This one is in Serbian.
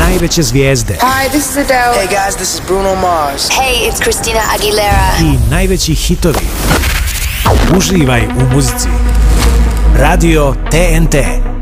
najveće zvijezde. Hi, this is Adele. Hey guys, this is Bruno Mars. Hey, it's Christina Aguilera. I najveći hitovi. Uživaj u muzici. Radio TNT.